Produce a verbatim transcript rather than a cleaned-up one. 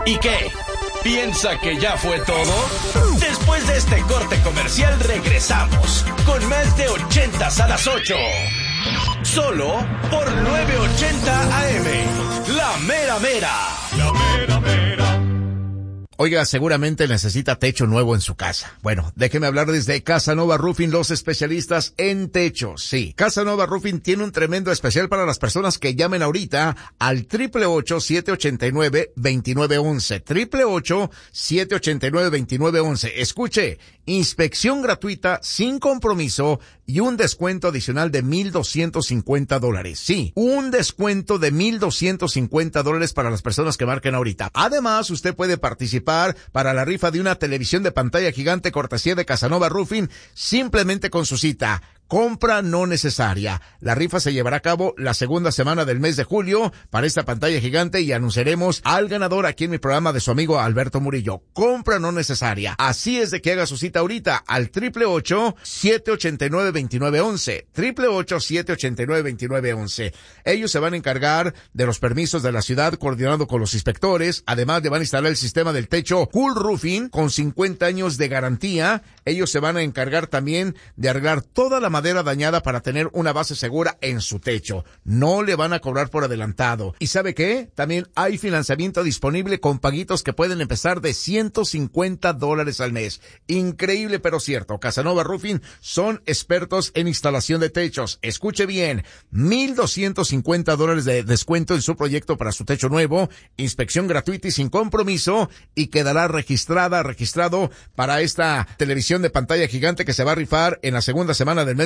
¿Y qué? ¿Piensa que ya fue todo? Después de este corte comercial regresamos con más de ochentas a las ocho. Solo por novecientos ochenta A M. La mera mera. La mera mera. Oiga, seguramente necesita techo nuevo en su casa. Bueno, déjeme hablar desde Casanova Roofing, los especialistas en techos. Sí, Casanova Roofing tiene un tremendo especial para las personas que llamen ahorita al triple ocho, siete ochenta y nueve, veintinueve once. Triple ocho, siete ochenta y nueve, veintinueve once. Escuche, inspección gratuita sin compromiso y un descuento adicional de mil doscientos cincuenta dólares. Sí, un descuento de mil doscientos cincuenta dólares para las personas que marquen ahorita. Además, usted puede participar para la rifa de una televisión de pantalla gigante cortesía de Casanova Roofing simplemente con su cita. Compra no necesaria. La rifa se llevará a cabo la segunda semana del mes de julio para esta pantalla gigante y anunciaremos al ganador aquí en mi programa de su amigo Alberto Murillo. Compra no necesaria. Así es de que haga su cita ahorita al triple ocho, siete ochenta y nueve, veintinueve once. Triple ocho, siete ochenta y nueve, veintinueve once. Ellos se van a encargar de los permisos de la ciudad coordinado con los inspectores. Además le van a instalar el sistema del techo Cool Roofing con cincuenta años de garantía. Ellos se van a encargar también de arreglar toda la madera dañada para tener una base segura en su techo. No le van a cobrar por adelantado. ¿Y sabe qué? También hay financiamiento disponible con paguitos que pueden empezar de ciento cincuenta dólares al mes. Increíble pero cierto. Casanova Roofing son expertos en instalación de techos. Escuche bien, mil doscientos cincuenta dólares de descuento en su proyecto para su techo nuevo, inspección gratuita y sin compromiso, y quedará registrada, registrado para esta televisión de pantalla gigante que se va a rifar en la segunda semana del mes